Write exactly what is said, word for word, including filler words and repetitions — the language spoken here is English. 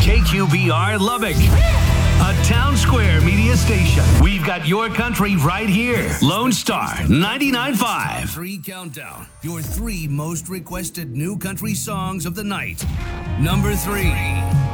K Q B R Lubbock, a Town Square media station. We've got your country right here. Lone Star ninety-nine point five. Three countdown. Your three most requested new country songs of the night. Number three.